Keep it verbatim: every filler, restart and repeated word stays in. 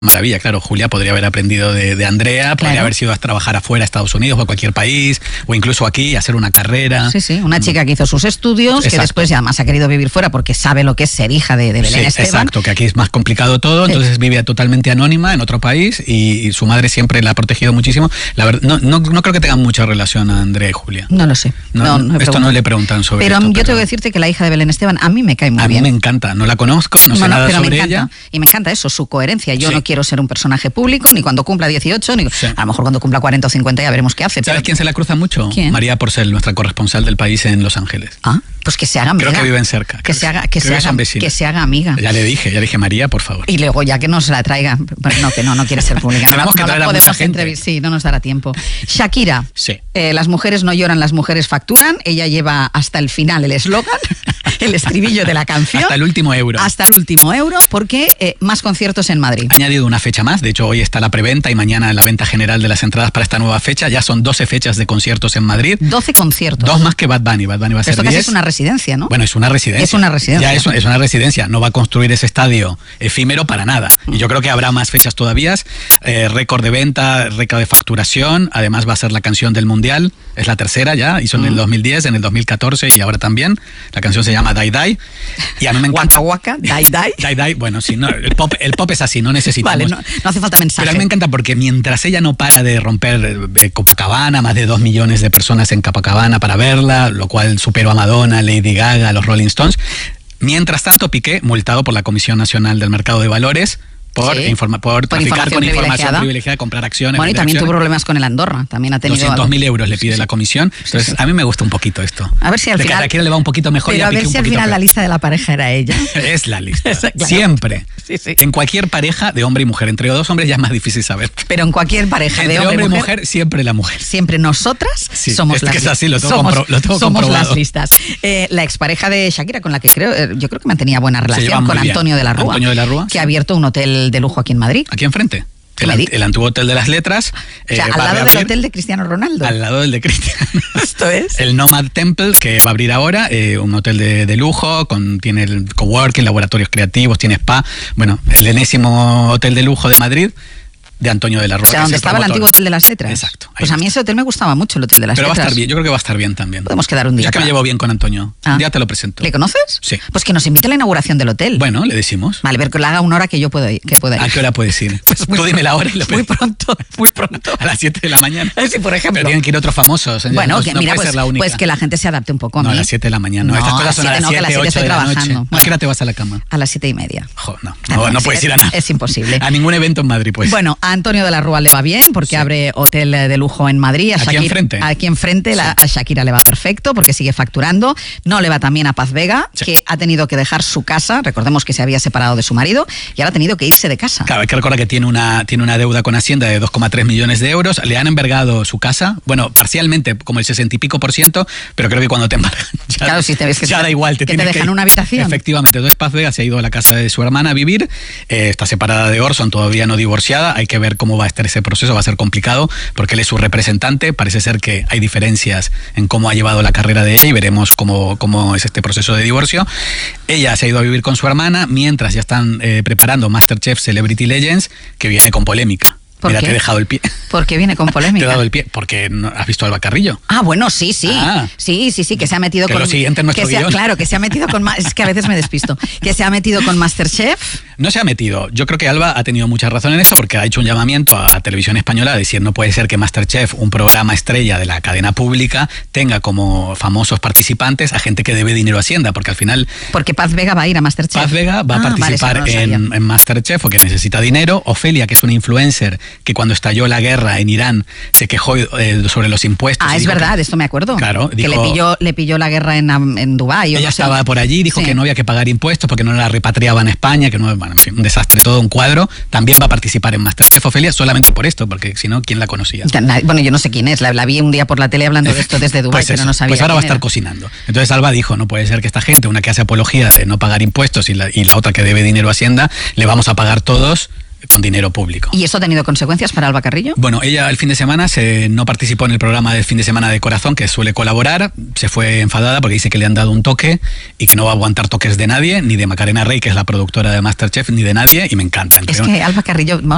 Maravilla, claro, Julia podría haber aprendido de, de Andrea, claro. Podría haber sido a trabajar afuera, a Estados Unidos o a cualquier país, o incluso aquí, a hacer una carrera. Sí, sí, una chica que hizo sus estudios, exacto. Que después ya además ha querido vivir fuera porque sabe lo que es ser hija de, de Belén sí, Esteban. Exacto, que aquí es más complicado todo, entonces vive totalmente anónima en otro país y, y su madre siempre la ha protegido muchísimo. La verdad, no, no, no creo que tengan mucha relación a Andrea y Julia. No lo sé. No, no, no, no esto no le preguntan sobre pero esto. Yo pero yo tengo que decirte que la hija de Belén Esteban a mí me cae muy a bien. A mí me encanta, no la conozco, no sé bueno, nada pero sobre me encanta, ella. Y me encanta eso, su coherencia. Yo sí. no quiero ser un personaje público, ni cuando cumpla dieciocho, ni sí. a lo mejor cuando cumpla cuarenta o cincuenta ya veremos qué hace. ¿Sabes pero... quién se la cruza mucho? ¿Quién? María Porcel, nuestra corresponsal del país en Los Ángeles. Ah, pues que se haga amiga. Creo que viven cerca. Que se haga, que se haga, que se haga amiga. Ya le dije, ya le dije, María, por favor. Y luego ya que nos la traiga. Bueno, no, que no, no quiere ser pública. No, Tenemos no, que traer no a podemos mucha gente. entrevistar. Sí, no nos dará tiempo. Shakira. Sí. Eh, las mujeres no lloran, las mujeres facturan. Ella lleva hasta el final el eslogan, el estribillo de la canción. Hasta el último euro. Hasta el último euro, porque eh, más conciertos en Madrid. Ha añadido una fecha más, de hecho hoy está la preventa y mañana la venta general de las entradas para esta nueva fecha. Ya son doce fechas de conciertos en Madrid. doce conciertos. Dos más que Bad Bunny. Bad Bunny va a ser Esto diez. casi es una residencia, ¿no? Bueno, es una residencia. Es una residencia. Ya es, es una residencia. No va a construir ese estadio efímero para nada. Y yo creo que habrá más fechas todavía. Eh, récord de venta, récord de facturación. Además va a ser la canción del Mundial. Es la tercera ya. Hizo en el dos mil diez, en el dos mil catorce y ahora también. La canción se llama Die Die. Y a mí me encanta. Waka Waka, Die Die. Die Die. Bueno, sí, no, el, pop, el pop es así, no necesitamos. Vale, no, no hace falta mensaje. Pero a mí me encanta porque mientras ella no para de romper eh, Copacabana, más de dos millones de personas en Copacabana para verla, lo cual superó a Madonna, Lady Gaga, a los Rolling Stones. Mientras tanto, Piqué, multado por la Comisión Nacional del Mercado de Valores, por, sí. informa, por, por traficar con información privilegiada, comprar acciones. Bueno, y también acciones. Tuvo problemas con el Andorra. También ha tenido doscientos mil euros le pide sí, sí. la comisión. Entonces, sí, sí. a mí me gusta un poquito esto. A ver si al de final. Que a Shakira le va un poquito mejor. Pero y a, a ver si al final peor. La lista de la pareja era ella. Es la lista. Claro. Siempre. Sí, sí. En cualquier pareja de hombre y mujer. Entre dos hombres ya es más difícil saber. Pero en cualquier pareja Entre de hombre, hombre y mujer, mujer, siempre la mujer. Siempre nosotras sí, somos es las que es así, lo tengo, somos, compro, lo tengo somos comprobado. las listas. Eh, la expareja de Shakira, con la que creo, eh, yo creo que mantenía buena relación, con Antonio de la Rúa. Antonio de la Rúa. Que ha abierto un hotel de lujo aquí en Madrid. Aquí enfrente. El, el antiguo hotel de las letras. O sea, eh, al lado del hotel de Cristiano Ronaldo. Al lado del de Cristiano. Esto es. El Nomad Temple, que va a abrir ahora, eh, un hotel de, de lujo, con, tiene el coworking, laboratorios creativos, tiene spa. Bueno, el enésimo hotel de lujo de Madrid. De Antonio de la Rúa. O sea, donde estaba el antiguo hotel de las letras. Exacto. Pues a mí ese hotel me gustaba mucho, el hotel de las Pero letras. Pero va a estar bien, yo creo que va a estar bien también. Podemos quedar un día. Ya que me llevo bien con Antonio. Ah. Un día te lo presento. ¿Le conoces? Sí. Pues que nos invite a la inauguración del hotel. Bueno, le decimos. Vale, ver que le haga una hora que yo puedo ir. Que pueda ir. ¿A qué hora puedes ir? Pues tú dime la hora y lo Muy pronto, muy pronto. A las siete de la mañana. Sí, por ejemplo. Pero tienen que ir otros famosos. Bueno, no, que no mira, puede pues, ser la única. pues que la gente se adapte un poco a mí. No, a las siete de la mañana. No, no estas cosas son a las siete, ocho de la noche. Bueno, ¿A qué hora te vas a la cama? A las siete y media. Jo, no, no, no, no puedes ir a nada. Es imposible. A ningún evento en Madrid, pues. Bueno, a Antonio de la Rúa le va bien porque sí. abre hotel de lujo en Madrid. A aquí Shakira, enfrente. Aquí enfrente, sí. la, a Shakira le va perfecto porque sigue facturando. No le va también a Paz Vega, sí. que ha tenido que dejar su casa. Recordemos que se había separado de su marido y ahora ha tenido que irse de casa. Claro, hay que recordar que tiene una, tiene una deuda con Hacienda de dos coma tres millones de euros. Le han envergado su casa, bueno, parcialmente, como el sesenta y pico por ciento, pero creo que cuando te embargan ya, claro, si te ves que ya te, da igual. Te, que te dejan que, una habitación. Efectivamente. Entonces Paz Vega se ha ido a la casa de su hermana a vivir. Eh, está separada de Orson, todavía no divorciada. Hay que ver cómo va a estar ese proceso. Va a ser complicado porque él es su representante. Parece ser que hay diferencias en cómo ha llevado la carrera de ella y veremos cómo, cómo es este proceso de divorcio. Ella se ha ido a vivir con su hermana mientras ya están eh, preparando MasterChef Celebrity Legends, que viene con polémica. Mira, qué? te he dejado el pie. ¿Por qué viene con polémica? Te he dado el pie. Porque no, has visto a Alba Carrillo. Ah, bueno, sí, sí. Ah. Sí, sí, sí, que se ha metido que con... lo siguiente en nuestro que sea, guión. Claro, que se ha metido con... Es que a veces me despisto. Que se ha metido con MasterChef. No se ha metido. Yo creo que Alba ha tenido mucha razón en esto porque ha hecho un llamamiento a, a Televisión Española a decir no puede ser que MasterChef, un programa estrella de la cadena pública, tenga como famosos participantes a gente que debe dinero a Hacienda, porque al final... Porque Paz Vega va a ir a MasterChef. Paz Vega va ah, a participar vale, no en, en MasterChef porque necesita dinero. Ofelia, que es una influencer que cuando estalló la guerra en Irán se quejó eh, sobre los impuestos. Ah, es verdad, que, esto me acuerdo. Claro. Que dijo, le pilló, le pilló la guerra en, en Dubái. Ella no sé. estaba por allí, dijo sí. que no había que pagar impuestos porque no la repatriaban a España, que no, bueno, en fin, un desastre, todo un cuadro. También va a participar en MasterChef Ofelia solamente por esto, porque si no, ¿quién la conocía? Bueno, yo no sé quién es, la, la vi un día por la tele hablando de esto desde Dubái, pues pero eso, no sabía Pues ahora va a estar era. cocinando. Entonces Alba dijo, no puede ser que esta gente, una que hace apología de no pagar impuestos y la, y la otra que debe dinero a Hacienda, le vamos a pagar todos con dinero público. ¿Y eso ha tenido consecuencias para Alba Carrillo? Bueno, ella el fin de semana se, no participó en el programa del fin de semana de Corazón, que suele colaborar, se fue enfadada porque dice que le han dado un toque y que no va a aguantar toques de nadie, ni de Macarena Rey, que es la productora de MasterChef, ni de nadie, y me encanta. Es que Alba Carrillo, vamos